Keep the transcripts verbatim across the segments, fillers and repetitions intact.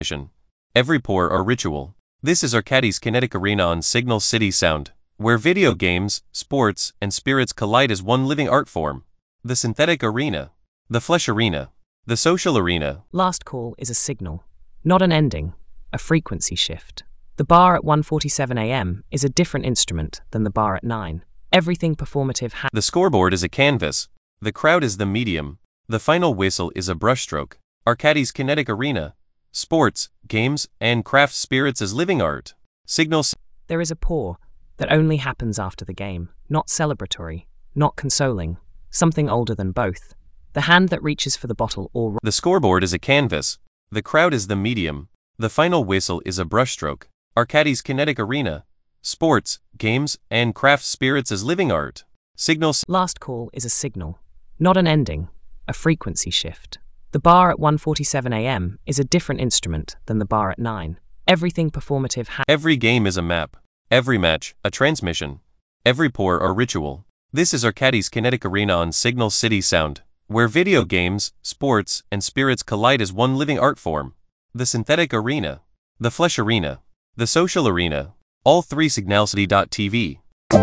Every pour or ritual. This is Arcadis Kinetic Arena on Signal City Sound, where video games, sports, and spirits collide as one living art form. The synthetic arena. The flesh arena. The social arena. Last call is a signal, not an ending, a frequency shift. The bar at one forty-seven a m is a different instrument than the bar at nine. Everything performative ha- The scoreboard is a canvas. The crowd is the medium. The final whistle is a brushstroke. Arcadis Kinetic Arena. Sports, games, and craft spirits as living art. Signal. There is a pour that only happens after the game, not celebratory, not consoling, something older than both. The hand that reaches for the bottle or... The scoreboard is a canvas. The crowd is the medium. The final whistle is a brushstroke. Arcadis Kinetic Arena. Sports, games, and craft spirits as living art. Signal. Last call is a signal, not an ending, a frequency shift. The bar at one forty-seven a m is a different instrument than the bar at nine. Everything performative ha- Every game is a map. Every match, a transmission. Every pour or ritual. This is Arcadis Kinetic Arena on Signal City Sound, where video games, sports, and spirits collide as one living art form. The synthetic arena. The flesh arena. The social arena. All three signalcity dot t v.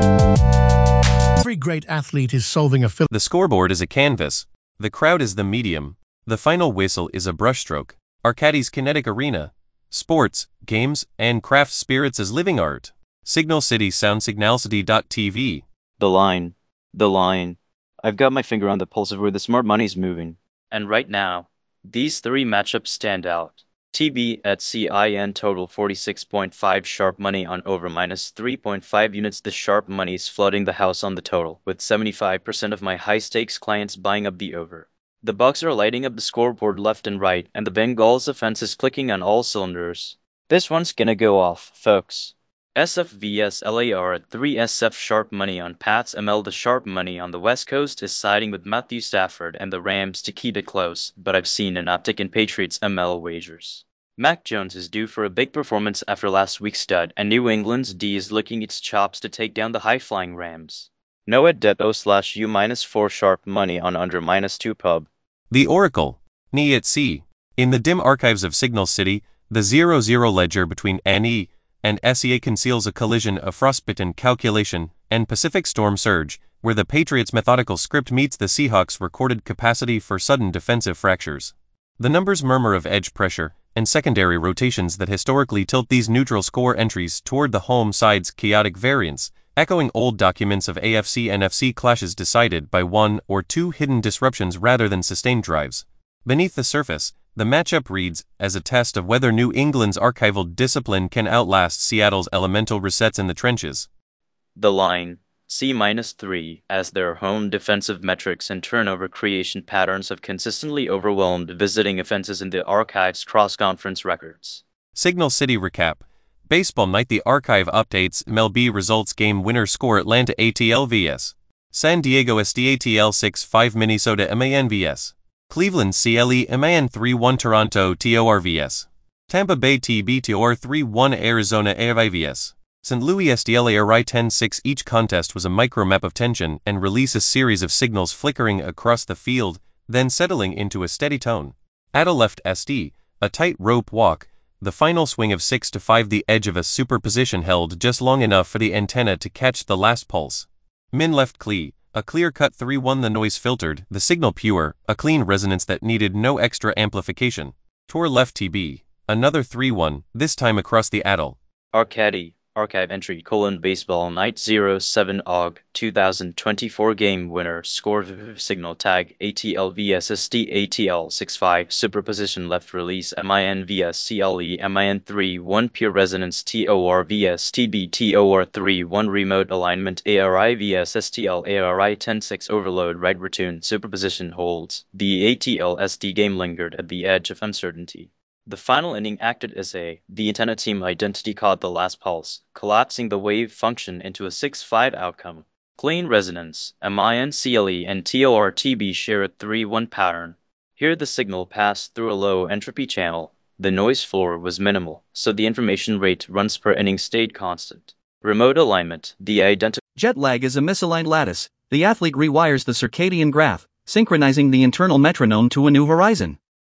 Every great athlete is solving a... The scoreboard is a canvas. The crowd is the medium. The final whistle is a brushstroke. Arcadis Kinetic Arena. Sports, games, and craft spirits as living art. Signal City Sound signalcity dot t v. The line. The line. I've got my finger on the pulse of where the smart money's moving. And right now, these three matchups stand out. T B at C I N total forty-six point five sharp money on over minus three point five units. The sharp money's flooding the house on the total, with seventy-five percent of my high-stakes clients buying up the over. The Bucks are lighting up the scoreboard left and right, and the Bengals' offense is clicking on all cylinders. This one's gonna go off, folks. S F vs L A R at three S F sharp money on Pats M L. The sharp money on the West Coast is siding with Matthew Stafford and the Rams to keep it close, but I've seen an uptick in Patriots M L wagers. Mac Jones is due for a big performance after last week's stud, and New England's D is licking its chops to take down the high-flying Rams. Noah Depo slash U minus four sharp money on under minus two pub. The Oracle. N E at C. In the dim archives of Signal City, the zero zero ledger between N E and S E A conceals a collision of frostbitten calculation and Pacific storm surge, where the Patriots' methodical script meets the Seahawks' recorded capacity for sudden defensive fractures. The numbers murmur of edge pressure and secondary rotations that historically tilt these neutral score entries toward the home side's chaotic variance, echoing old documents of A F C N F C clashes decided by one or two hidden disruptions rather than sustained drives. Beneath the surface, the matchup reads as a test of whether New England's archival discipline can outlast Seattle's elemental resets in the trenches. The line. C minus three, as their home defensive metrics and turnover creation patterns have consistently overwhelmed visiting offenses in the Archive's cross-conference records. Signal City Recap. Baseball Night. The Archive updates M L B results. Game winner score Atlanta A T L vs San Diego S D A T L six five Minnesota M A N vs Cleveland C L E M A N three one Toronto T O R vs Tampa Bay T B T O R three one Arizona A R I vs Saint Louis S D L A R I ten six. Each contest was a micro-map of tension and release a series of signals flickering across the field, then settling into a steady tone. At a left S D, a tight rope walk, the final swing of six to five. The edge of a superposition held just long enough for the antenna to catch the last pulse. Min left Cle, a clear-cut three one. The noise filtered, the signal pure, a clean resonance that needed no extra amplification. Tor left T B, another three one, this time across the addle. Arcadi. Archive entry colon baseball night zero seven O G two thousand twenty-four game winner score signal tag A T L vs S D A T L six five superposition left release M I N vs C L E M I N three one pure resonance T O R vs T B T O R three one remote alignment A R I vs S T L A R I ten six overload right return superposition holds. The A T L S D game lingered at the edge of uncertainty. The final inning acted as a, the antenna team identity caught the last pulse, collapsing the wave function into a six five outcome. Clean resonance, M I N C L E and T O R T B share a three one pattern. Here the signal passed through a low entropy channel. The noise floor was minimal, so the information rate runs per inning stayed constant. Remote alignment, the identity. Jet lag is a misaligned lattice. The athlete rewires the circadian graph, synchronizing the internal metronome to a new horizon.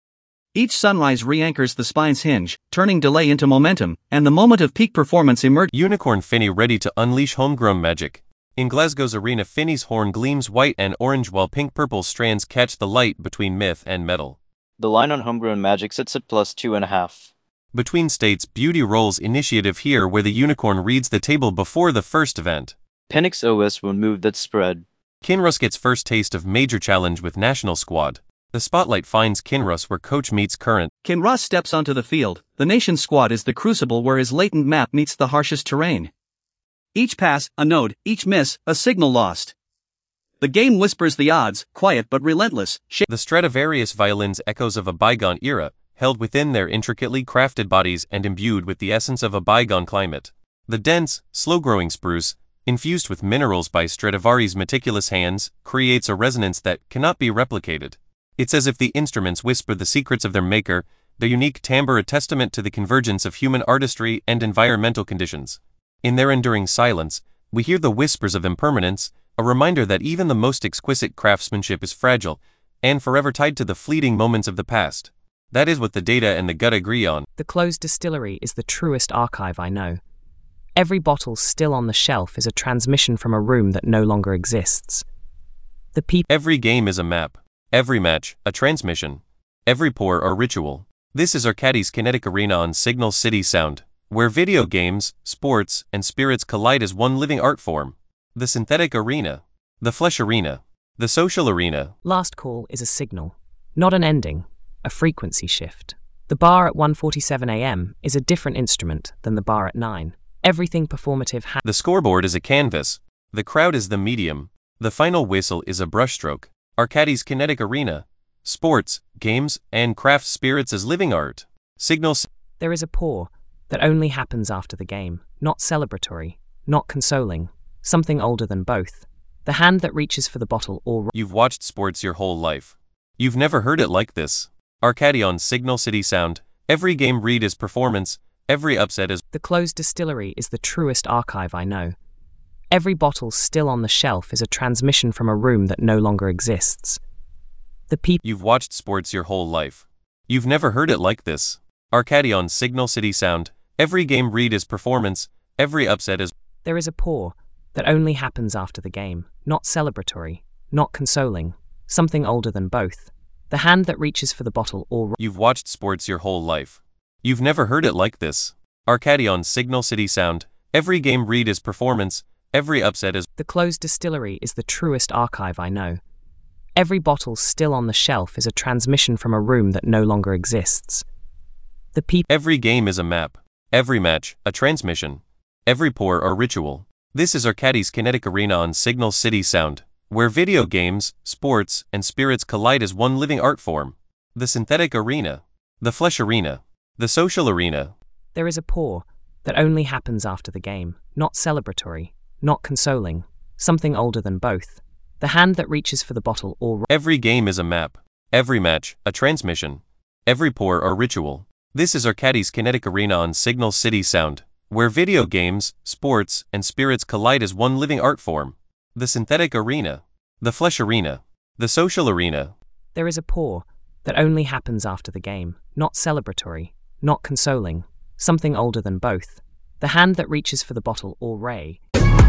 Each sunrise re-anchors the spine's hinge, turning delay into momentum, and the moment of peak performance emerges. Unicorn Finney ready to unleash homegrown magic. In Glasgow's arena, Finney's horn gleams white and orange while pink-purple strands catch the light between myth and metal. The line on homegrown magic sits at plus two and a half. Between states, Beauty Rolls initiative here where the unicorn reads the table before the first event. Penix O S will move that spread. Kinross gets first taste of major challenge with national squad. The spotlight finds Kinross where coach meets current. Kinross steps onto the field. The nation squad is the crucible where his latent map meets the harshest terrain. Each pass, a node, each miss, a signal lost. The game whispers the odds, quiet but relentless. The Stradivarius violins echoes of a bygone era, held within their intricately crafted bodies and imbued with the essence of a bygone climate. The dense, slow-growing spruce, infused with minerals by Stradivari's meticulous hands, creates a resonance that cannot be replicated. It's as if the instruments whisper the secrets of their maker, their unique timbre a testament to the convergence of human artistry and environmental conditions. In their enduring silence, we hear the whispers of impermanence, a reminder that even the most exquisite craftsmanship is fragile, and forever tied to the fleeting moments of the past. That is what the data and the gut agree on. The closed distillery is the truest archive I know. Every bottle still on the shelf is a transmission from a room that no longer exists. The people. Every game is a map. Every match, a transmission. Every pour, a ritual. This is Arcadie's Kinetic Arena on Signal City Sound, where video games, sports, and spirits collide as one living art form. The synthetic arena. The flesh arena. The social arena. Last call is a signal, not an ending, a frequency shift. The bar at one forty-seven a m is a different instrument than the bar at nine. Everything performative ha- The scoreboard is a canvas. The crowd is the medium. The final whistle is a brushstroke. Arcadie's Kinetic Arena. Sports, games, and craft spirits as living art. Signals. There is a pour that only happens after the game, not celebratory, not consoling, something older than both. The hand that reaches for the bottle or... You've watched sports your whole life. You've never heard it like this. Arcadie on Signal City Sound. Every game read is performance. Every upset is... The closed distillery is the truest archive I know. Every bottle still on the shelf is a transmission from a room that no longer exists. The people... You've watched sports your whole life. You've never heard it like this. Arcadie on Signal City Sound. Every game read is performance. Every upset is... There is a pour that only happens after the game, not celebratory, not consoling, something older than both. The hand that reaches for the bottle or... You've watched sports your whole life. You've never heard it like this. Arcadie on Signal City Sound. Every game read is performance. Every upset is... The closed distillery is the truest archive I know. Every bottle still on the shelf is a transmission from a room that no longer exists. The people... Every game is a map. Every match, a transmission. Every pour, a ritual. This is Arcadie's Kinetic Arena on Signal City Sound, where video games, sports, and spirits collide as one living art form. The synthetic arena. The flesh arena. The social arena. There is a pour that only happens after the game, not celebratory, not consoling, something older than both. The hand that reaches for the bottle or... Every game is a map. Every match, a transmission. Every pour, a ritual. This is Arcadie's Kinetic Arena on Signal City Sound, where video games, sports, and spirits collide as one living art form. The synthetic arena. The flesh arena. The social arena. There is a pour that only happens after the game, not celebratory, not consoling, something older than both. The hand that reaches for the bottle or ray.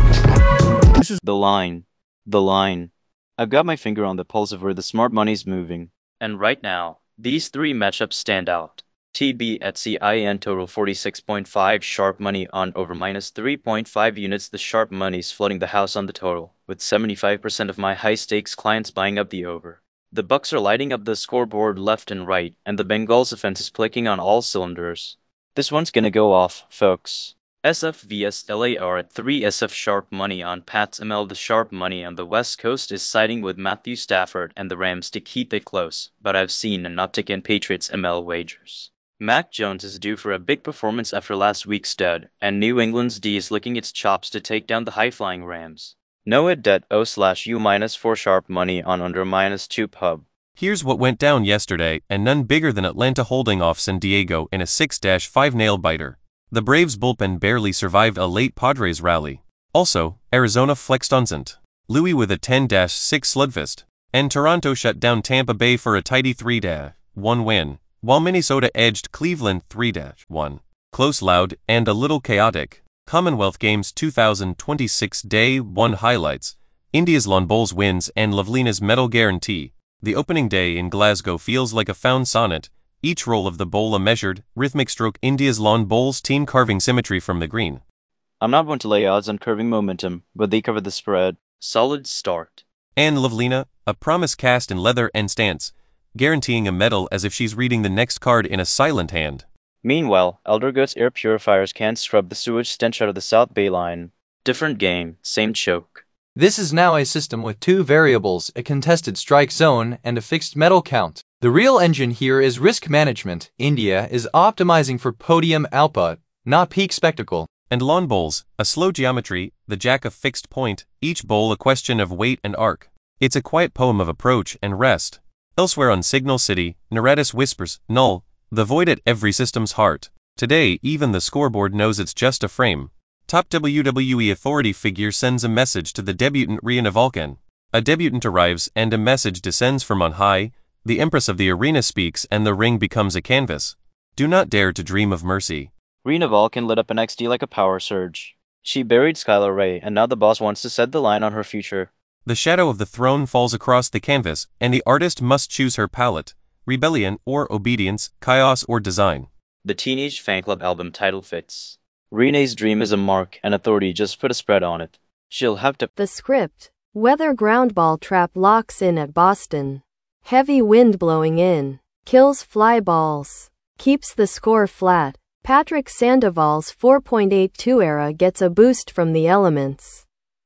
This is The line. The line. I've got my finger on the pulse of where the smart money's moving. And right now, these three matchups stand out. T B at C I N total forty-six point five, sharp money on over minus three point five units. The sharp money's flooding the house on the total, with seventy-five percent of my high-stakes clients buying up the over. The Bucks are lighting up the scoreboard left and right, and the Bengals offense is clicking on all cylinders. This one's gonna go off, folks. S F vs L A R at three. S F sharp money on Pats M L. The sharp money on the West Coast is siding with Matthew Stafford and the Rams to keep it close, but I've seen an uptick in Patriots M L wagers. Mac Jones is due for a big performance after last week's dud, and New England's D is licking its chops to take down the high-flying Rams. Noah det O slash U minus four sharp money on under minus two pub. Here's what went down yesterday, and none bigger than Atlanta holding off San Diego in a six five nail-biter. The Braves' bullpen barely survived a late Padres rally. Also, Arizona flexed on Saint Louis with a ten six slugfest, and Toronto shut down Tampa Bay for a tidy three one win. while Minnesota edged Cleveland three to one. Close, loud, and a little chaotic. Commonwealth Games two thousand twenty-six Day one highlights. India's lawn bowls wins and Lavlina's medal guarantee. The opening day in Glasgow feels like a found sonnet, each roll of the bowl a measured, rhythmic stroke. India's lawn bowls team carving symmetry from the green. I'm not one to lay odds on curving momentum, but they covered the spread. Solid start. And Lavlina, a promise cast in leather and stance, guaranteeing a medal as if she's reading the next card in a silent hand. Meanwhile, Elder Good's air purifiers can't scrub the sewage stench out of the South Bay line. Different game, same choke. This is now a system with two variables, a contested strike zone and a fixed medal count. The real engine here is risk management. India is optimizing for podium output, not peak spectacle. And lawn bowls, a slow geometry, the jack a fixed point, each bowl a question of weight and arc. It's a quiet poem of approach and rest. Elsewhere on Signal City, Naradis whispers, null, the void at every system's heart. Today, even the scoreboard knows it's just a frame. Top W W E authority figure sends a message to the debutant Rhea Navalkan. A debutant arrives and a message descends from on high. The empress of the arena speaks and the ring becomes a canvas. Do not dare to dream of mercy. Rhea Navalkan lit up N X T like a power surge. She buried Skylar Ray, and now the boss wants to set the line on her future. The shadow of the throne falls across the canvas, and the artist must choose her palette: rebellion or obedience, chaos or design. The Teenage Fan Club album title fits. Renee's dream is a mark, and authority just put a spread on it. She'll have to. The script. Weather ground ball trap locks in at Boston. Heavy wind blowing in. Kills fly balls. Keeps the score flat. Patrick Sandoval's four point eight two era gets a boost from the elements.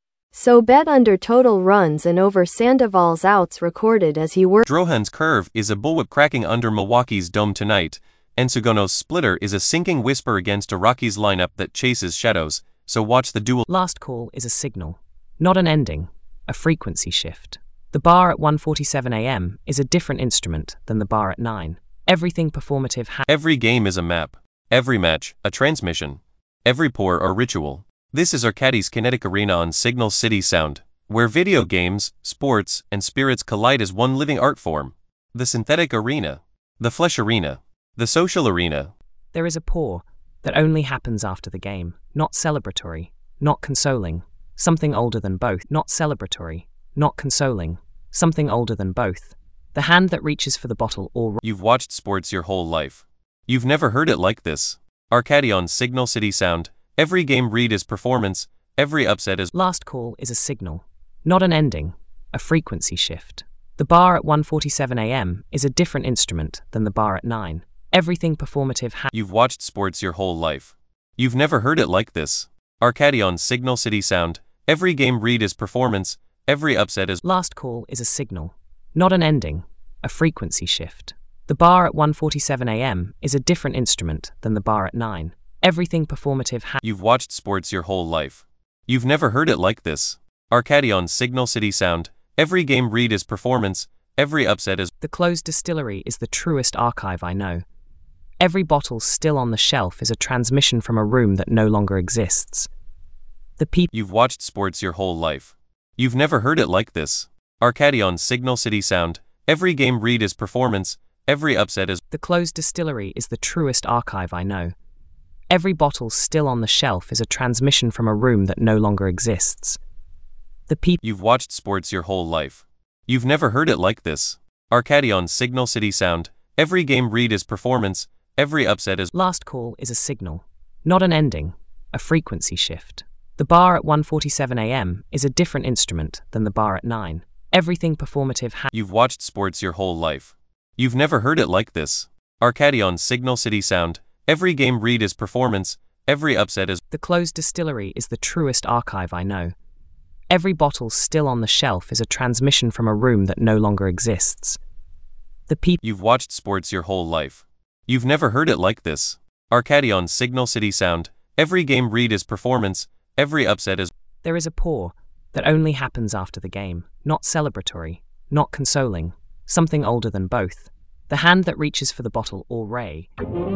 So bet under total runs and over Sandoval's outs recorded as he worked. Drohan's curve is a bullwhip cracking under Milwaukee's dome tonight, and Sugono's splitter is a sinking whisper against a Rockies lineup that chases shadows, so watch the duel. Last call is a signal, not an ending, a frequency shift. The bar at one forty-seven a m is a different instrument than the bar at nine. Everything performative ha- Every game is a map. Every match, a transmission. Every pour a ritual. This is Arcadis Kinetic Arena on Signal City Sound, where video games, sports, and spirits collide as one living art form. The synthetic arena. The flesh arena. The social arena. There is a pour that only happens after the game, not celebratory, not consoling, something older than both, not celebratory, not consoling, something older than both. The hand that reaches for the bottle or... You've watched sports your whole life. You've never heard it like this. Arcadi on Signal City Sound. Every game read is performance, every upset is... Last call is a signal, not an ending, a frequency shift. The bar at one forty-seven a m is a different instrument than the bar at nine. Everything performative ha- You've watched sports your whole life. You've never heard it like this. Arcadi on Signal City Sound. Every game read is performance, every upset is... Last call is a signal, not an ending, a frequency shift. The bar at one forty-seven a m is a different instrument than the bar at nine. Everything performative ha- You've watched sports your whole life. You've never heard it like this. Arcadi on Signal City Sound. Every game read is performance, every upset is... The closed distillery is the truest archive I know. Every bottle still on the shelf is a transmission from a room that no longer exists. The peop- You've watched sports your whole life. You've never heard it like this. Arcadi on Signal City Sound. Every game read is performance, every upset is... The closed distillery is the truest archive I know. Every bottle still on the shelf is a transmission from a room that no longer exists. The peop- You've watched sports your whole life. You've never heard it like this. Arcadi on Signal City Sound. Every game read is performance, every upset is... Last call is a signal, not an ending, a frequency shift. The bar at one forty-seven a m is a different instrument than the bar at nine. Everything performative ha- You've watched sports your whole life. You've never heard it like this. Arcadi on Signal City Sound. Every game read is performance, every upset is... The closed distillery is the truest archive I know. Every bottle still on the shelf is a transmission from a room that no longer exists. The peop- You've watched sports your whole life. You've never heard it like this. Arcadi on Signal City Sound. Every game read is performance, every upset is... There is a pour that only happens after the game, not celebratory, not consoling, something older than both. The hand that reaches for the bottle or ray.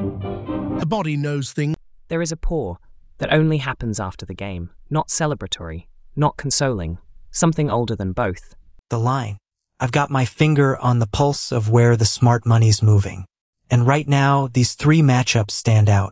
The body knows things. There is a pour that only happens after the game, not celebratory, not consoling, something older than both. The line. I've got my finger on the pulse of where the smart money's moving. And right now, these three matchups stand out.